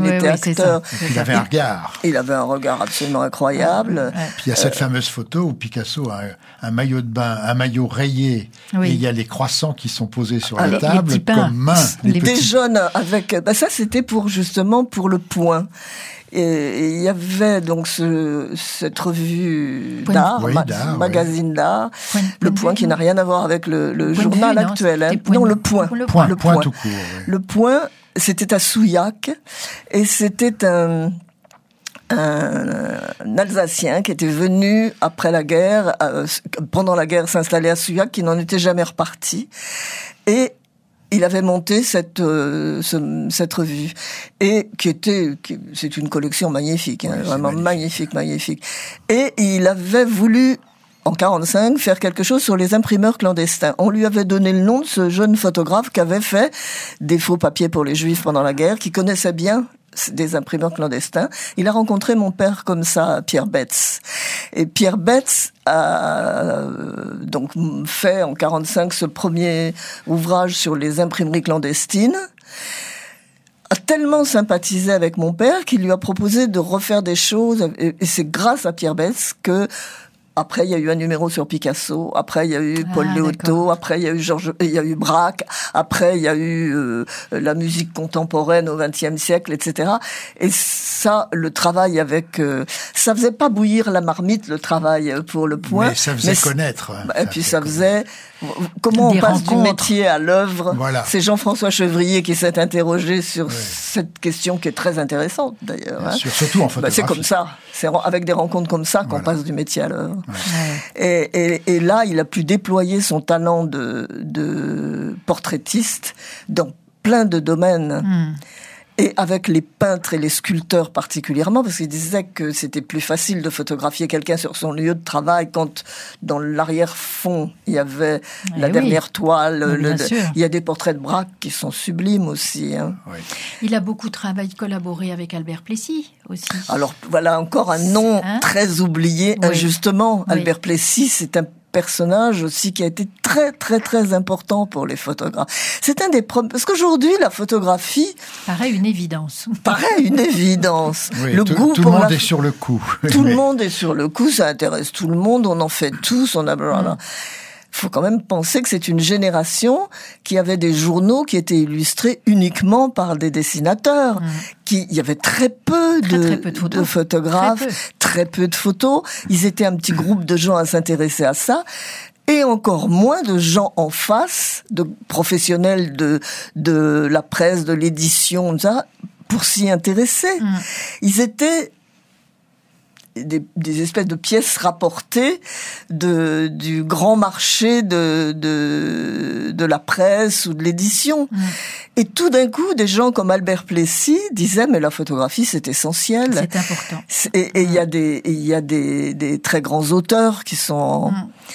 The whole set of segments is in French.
était acteur. Et puis il avait un regard. Il avait un regard absolument incroyable. Puis il y a cette fameuse photo où Picasso a un maillot de bain, un maillot rayé, et il y a les croissants qui sont posés sur la table comme mains. Des jaunes avec... ça, c'était pour le Point. Et il y avait donc cette revue d'art, magazine d'art, Le Point, qui n'a rien à voir avec le journal actuel. Non, Le Point. Le Point tout court. Oui. Le Point, c'était à Souillac, et c'était un Alsacien qui était venu après la guerre, pendant la guerre, s'installer à Souillac, qui n'en était jamais reparti. Et il avait monté cette revue, et c'est une collection magnifique, vraiment magnifique. Et il avait voulu, en 1945, faire quelque chose sur les imprimeurs clandestins. On lui avait donné le nom de ce jeune photographe qui avait fait des faux papiers pour les Juifs pendant la guerre, qui connaissait bien des imprimeurs clandestins. Il a rencontré mon père comme ça, Pierre Betz. Et Pierre Betz a donc fait en 1945 ce premier ouvrage sur les imprimeries clandestines, a tellement sympathisé avec mon père qu'il lui a proposé de refaire des choses, et c'est grâce à Pierre Betz que après, il y a eu un numéro sur Picasso. Après, il y a eu Paul Léoto. Après, il y a eu Braque. Après, il y a eu la musique contemporaine au XXe siècle, etc. Et ça, le travail ça faisait pas bouillir la marmite, le travail pour Le Point. Mais ça faisait connaître. Et puis ça faisait... Comment on passe du métier à l'œuvre. Voilà. C'est Jean-François Chevrier qui s'est interrogé sur cette question qui est très intéressante, d'ailleurs. Surtout en photographie. C'est comme ça. C'est avec des rencontres comme ça qu'on passe du métier à l'œuvre. Ouais. Et là, il a pu déployer son talent de portraitiste dans plein de domaines. Et avec les peintres et les sculpteurs particulièrement, parce qu'il disait que c'était plus facile de photographier quelqu'un sur son lieu de travail quand dans l'arrière-fond, il y avait la dernière toile. Il y a des portraits de Braque qui sont sublimes aussi. Oui. Il a beaucoup collaboré avec Albert Plessis aussi. Alors voilà encore un nom très oublié, injustement. Oui. Albert Plessis, c'est un personnage aussi qui a été très très très important pour les photographes. C'est un des parce qu'aujourd'hui la photographie paraît une évidence. Oui, le goût tout le monde est sur le coup. Tout le monde est sur le coup, ça intéresse tout le monde, on en fait tous, faut quand même penser que c'est une génération qui avait des journaux qui étaient illustrés uniquement par des dessinateurs. Il y avait très peu de photographes, très peu de photos. Ils étaient un petit groupe de gens à s'intéresser à ça. Et encore moins de gens en face, de professionnels de la presse, de l'édition, ça, pour s'y intéresser. Ils étaient des espèces de pièces rapportées du grand marché de la presse ou de l'édition. Et tout d'un coup, des gens comme Albert Plessis disaient mais la photographie c'est essentiel. C'est important. Et il y a des très grands auteurs qui sont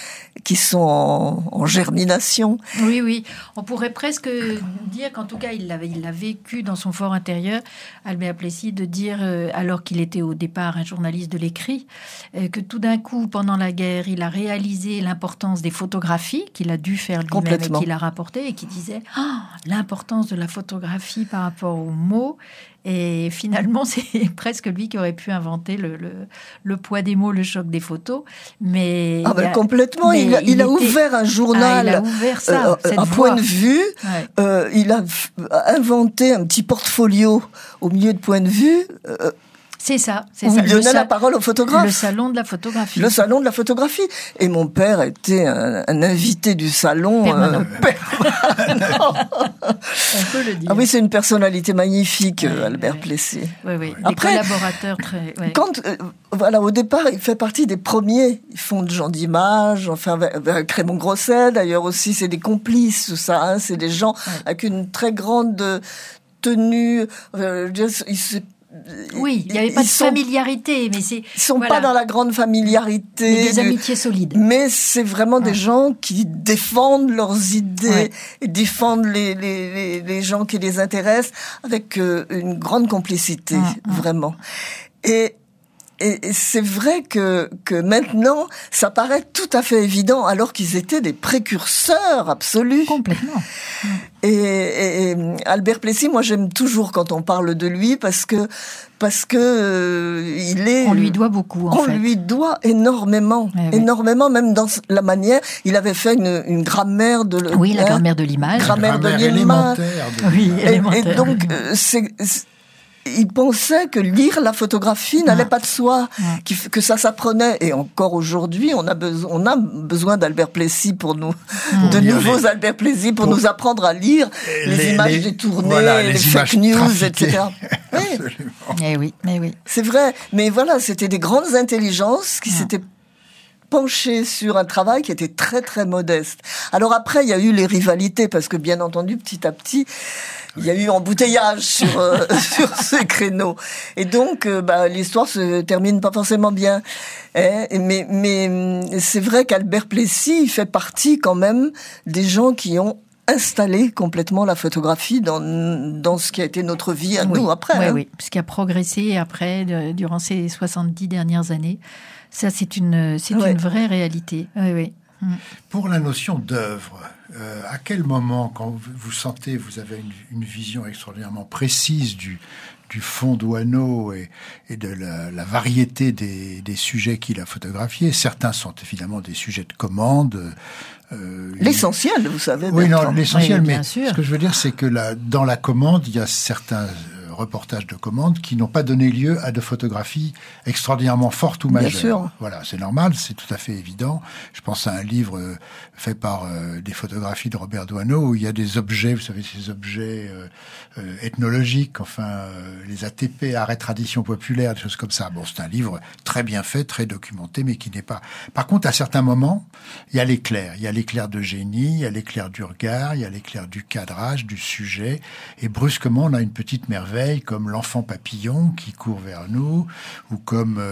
en germination. Oui. On pourrait presque dire qu'en tout cas, il l'a vécu dans son fort intérieur, Albert Plessis, de dire, alors qu'il était au départ un journaliste de l'écrit, que tout d'un coup, pendant la guerre, il a réalisé l'importance des photographies qu'il a dû faire lui-même et qu'il a rapporté, et qui disait l'importance de la photographie par rapport aux mots. Et finalement, c'est presque lui qui aurait pu inventer le poids des mots, le choc des photos. Mais complètement. Il a ouvert un journal. Il a ouvert ça, à Point de Vue. Ouais. Il a inventé un petit portfolio au milieu de Point de Vue. C'est ça. Où il donnait la parole aux photographes. Le salon de la photographie. Le salon de la photographie. Et mon père était un invité du salon. Permanent. On peut le dire. Ah oui, c'est une personnalité magnifique, Albert Plessis. Oui. Après, des collaborateurs très... Quand, au départ, il fait partie des premiers. Ils font de gens d'image, avec Raymond Grosset, d'ailleurs aussi, c'est des complices, tout ça. C'est des gens avec une très grande tenue. Oui, il n'y avait pas de familiarité, mais c'est... Ils sont pas dans la grande familiarité. Mais des amitiés solides. Mais c'est vraiment des gens qui défendent leurs idées, et défendent les gens qui les intéressent avec une grande complicité, vraiment. Et Et c'est vrai que maintenant, ça paraît tout à fait évident, alors qu'ils étaient des précurseurs absolus. Complètement. Et Albert Plessis, moi j'aime toujours quand on parle de lui parce que il est. On lui doit beaucoup. On lui doit énormément, énormément, même dans la manière. Il avait fait une grammaire de. Oui, la grammaire de l'image. Grammaire de l'image. Élémentaire. Oui, élémentaire. Et donc il pensait que lire la photographie n'allait pas de soi, que ça s'apprenait. Et encore aujourd'hui, on a besoin d'Albert Plessis pour nous, de nouveaux Albert Plessis pour nous apprendre à lire les images détournées, les fake news, trafiquées. etc. Oui. Mais oui. C'est vrai. Mais voilà, c'était des grandes intelligences qui s'étaient penché sur un travail qui était très très modeste. Alors après, il y a eu les rivalités, parce que bien entendu, petit à petit, il y a eu embouteillage sur ces créneaux. Et donc, l'histoire se termine pas forcément bien. Mais c'est vrai qu'Albert Plessis fait partie quand même des gens qui ont installé complètement la photographie dans ce qui a été notre vie à nous après. Oui, ce qui a progressé après, durant ces 70 dernières années. Ça, c'est une vraie réalité. Oui. Pour la notion d'œuvre, à quel moment, quand vous sentez, vous avez une vision extraordinairement précise du fond d'Oineau et de la variété des sujets qu'il a photographiés. Certains sont évidemment des sujets de commande. L'essentiel, vous savez. Oui, non, l'essentiel, mais sûr. Ce que je veux dire, c'est que dans la commande, il y a certains reportages de commande qui n'ont pas donné lieu à de photographies extraordinairement fortes ou majeures. Bien sûr. Voilà, c'est normal, c'est tout à fait évident. Je pense à un livre fait par des photographies de Robert Doisneau où il y a des objets, vous savez, ces objets ethnologiques, les ATP, arts et traditions populaires, des choses comme ça. Bon, c'est un livre très bien fait, très documenté, mais qui n'est pas... Par contre, à certains moments, il y a l'éclair. Il y a l'éclair de génie, il y a l'éclair du regard, il y a l'éclair du cadrage, du sujet. Et brusquement, on a une petite merveille comme l'enfant papillon qui court vers nous, ou comme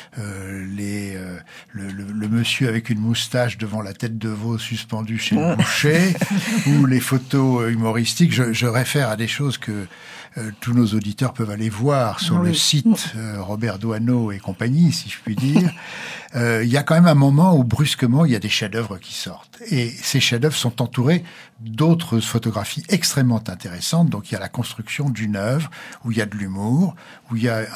le monsieur avec une moustache devant la tête de veau suspendue chez le boucher, ou les photos humoristiques. Je réfère à des choses que tous nos auditeurs peuvent aller voir sur le site Robert Doisneau et compagnie, si je puis dire. Il y a quand même un moment où brusquement il y a des chefs-d'œuvre qui sortent, et ces chefs-d'œuvre sont entourés d'autres photographies extrêmement intéressantes. Donc il y a la construction d'une œuvre où il y a de l'humour, où il y a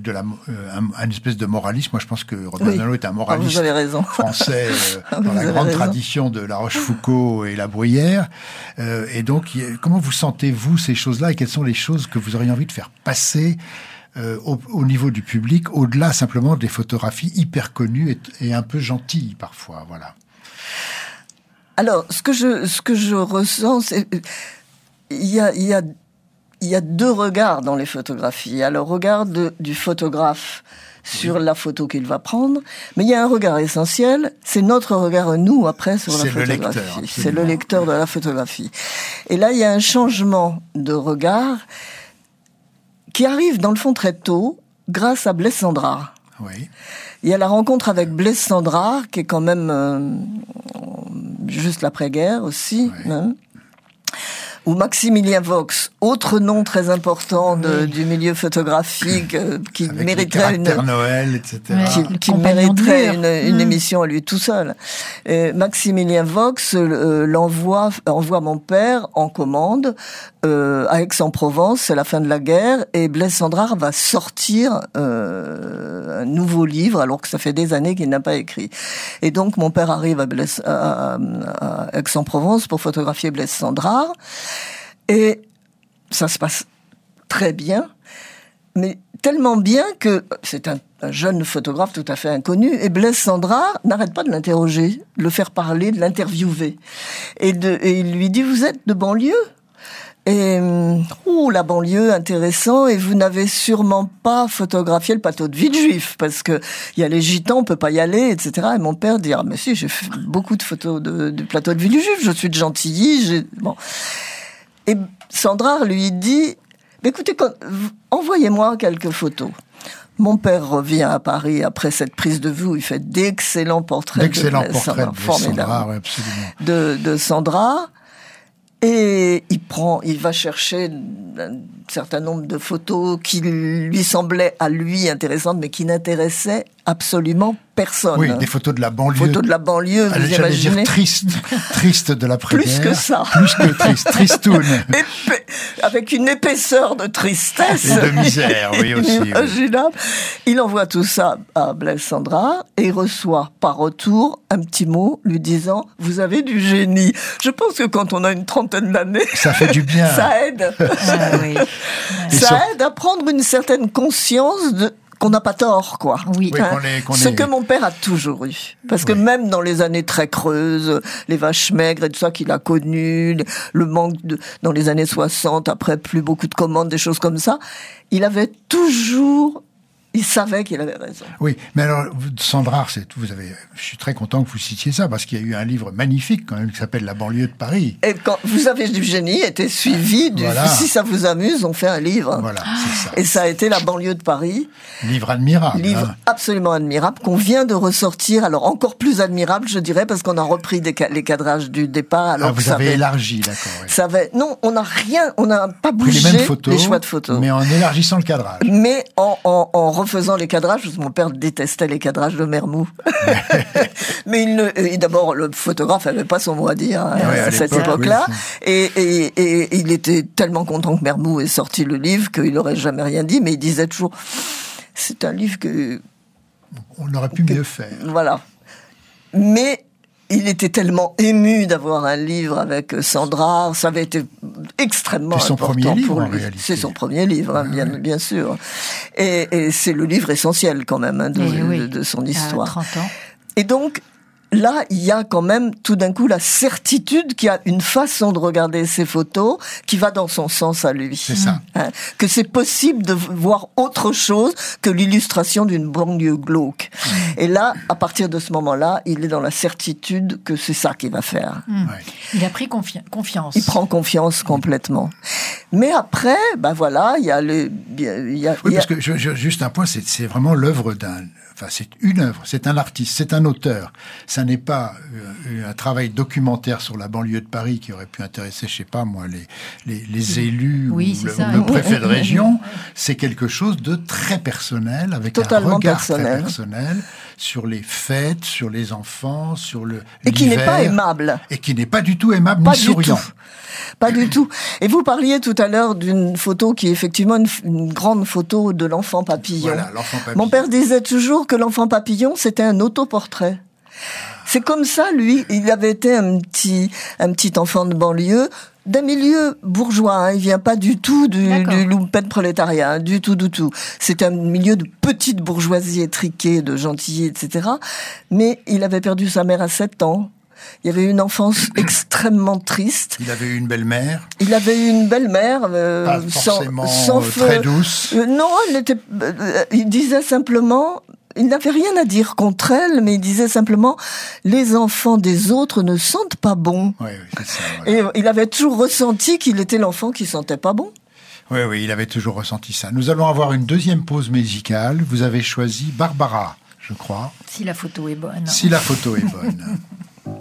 un espèce de moralisme. Moi je pense que Robert Doisneau est un moraliste français dans la grande tradition de La Rochefoucauld et La Bruyère. Et donc comment vous sentez-vous ces choses-là, et quelles sont les choses que vous auriez envie de faire passer au niveau du public, au-delà simplement des photographies hyper connues et un peu gentilles parfois, voilà. Alors, ce que je ressens, c'est il y a deux regards dans les photographies. Il y a le regard du photographe sur la photo qu'il va prendre, mais il y a un regard essentiel, c'est notre regard, nous, après, sur la photographie. C'est le lecteur de la photographie. Et là, il y a un changement de regard qui arrive, dans le fond, très tôt, grâce à Blaise Cendrars. Oui. Il y a la rencontre avec Blaise Cendrars, qui est quand même juste l'après-guerre aussi, même, où Maximilien Vox, autre nom très important du milieu photographique, qui avec mériterait Noël, etc. qui mériterait une émission à lui tout seul. Maximilien Vox envoie mon père en commande à Aix-en-Provence, c'est la fin de la guerre, et Blaise Cendrars va sortir un nouveau livre, alors que ça fait des années qu'il n'a pas écrit. Et donc mon père arrive à Aix-en-Provence pour photographier Blaise Cendrars, et ça se passe très bien, mais tellement bien que c'est un jeune photographe tout à fait inconnu, et Blaise Cendrars n'arrête pas de l'interroger, de le faire parler, de l'interviewer. Et il lui dit, vous êtes de banlieue ? Et la banlieue, intéressant, et vous n'avez sûrement pas photographié le plateau de Villejuif, parce que il y a les gitans, on peut pas y aller, etc. Et mon père dit, mais si, j'ai fait beaucoup de photos du plateau de Villejuif, je suis de Gentilly, bon. Et Cendrars lui dit, écoutez, envoyez-moi quelques photos. Mon père revient à Paris après cette prise de vue où il fait d'excellents portraits de Cendrars, oui, absolument. de Cendrars. Et il va chercher un certain nombre de photos qui lui semblaient à lui intéressantes, mais qui n'intéressaient absolument personne. Oui, des photos de la banlieue. Photos de la banlieue, vous j'allais imaginez. dire triste de l'après-guerre. Plus que ça. Plus que triste, tristoun. Avec une épaisseur de tristesse. Et de misère, oui, aussi. Inimaginable. Il envoie tout ça à Blaise Cendrars et il reçoit par retour un petit mot lui disant « Vous avez du génie ». Je pense que quand on a une trentaine d'années, ça fait du bien. Ça aide. Oui. Ça aide à prendre une certaine conscience qu'on n'a pas tort, quoi. Oui. Ce que mon père a toujours eu. Parce que même dans les années très creuses, les vaches maigres et tout ça qu'il a connu, le manque dans les années 60, après plus beaucoup de commandes, des choses comme ça, il savait qu'il avait raison. Oui, mais alors, Cendrars, je suis très content que vous citiez ça, parce qu'il y a eu un livre magnifique, quand même, qui s'appelle La banlieue de Paris. Et quand vous avez du génie, était suivi si ça vous amuse, on fait un livre. Voilà, c'est ça. Et ça a été La banlieue de Paris. Livre admirable. Livre absolument admirable, qu'on vient de ressortir, alors encore plus admirable, je dirais, parce qu'on a repris les cadrages du départ. Alors vous avez élargi, d'accord. Oui. Non, on n'a pas bougé les mêmes photos, les choix de photos. Mais en élargissant le cadrage. Mais en refaisant les cadrages, parce que mon père détestait les cadrages de Mermoux. Mais d'abord, le photographe n'avait pas son mot à dire à cette époque-là. Oui. Et il était tellement content que Mermoux ait sorti le livre qu'il n'aurait jamais rien dit, mais il disait toujours, c'est un livre que... On aurait pu mieux faire. Voilà. Mais... il était tellement ému d'avoir un livre avec Cendrars, ça avait été extrêmement important pour lui. C'est son premier livre, en réalité. C'est son premier livre, bien sûr. Et c'est le livre essentiel, quand même, de son histoire. 30 ans. Et donc, là, il y a quand même tout d'un coup la certitude qu'il y a une façon de regarder ces photos qui va dans son sens à lui. C'est ça. Que c'est possible de voir autre chose que l'illustration d'une banlieue glauque. Et là, à partir de ce moment-là, il est dans la certitude que c'est ça qu'il va faire. Ouais. Il a pris confiance. Il prend confiance complètement. Mais après, voilà, il y a parce que juste un point, c'est vraiment l'œuvre d'un... Enfin, c'est une œuvre, c'est un artiste, c'est un auteur. Ça n'est pas un travail documentaire sur la banlieue de Paris qui aurait pu intéresser, je sais pas moi, les élus ou le préfet de région. C'est quelque chose de très personnel, avec totalement un regard personnel. Très personnel sur les fêtes, sur les enfants, sur l'hiver. Et qui n'est pas aimable. Et qui n'est pas du tout aimable ni souriant. Pas du tout. Et vous parliez tout à l'heure d'une photo qui est effectivement une grande photo de l'enfant papillon. Voilà, l'enfant papillon. Mon père disait toujours que l'enfant papillon, c'était un autoportrait. C'est comme ça, lui, il avait été un petit enfant de banlieue, d'un milieu bourgeois, il vient pas du tout du lumpen prolétariat, du tout. C'est un milieu de petite bourgeoisie étriquée, de gentillet, etc. Mais il avait perdu sa mère à 7 ans. Il y avait une enfance extrêmement triste. Il avait eu une belle-mère. Il avait eu une belle-mère pas forcément très douce. Non, il disait simplement... Il n'avait rien à dire contre elle, mais il disait simplement « Les enfants des autres ne sentent pas bon. » Oui, c'est ça. Voilà. Et il avait toujours ressenti qu'il était l'enfant qui sentait pas bon. Oui, il avait toujours ressenti ça. Nous allons avoir une deuxième pause musicale. Vous avez choisi Barbara, je crois. Si la photo est bonne. Si la photo est bonne.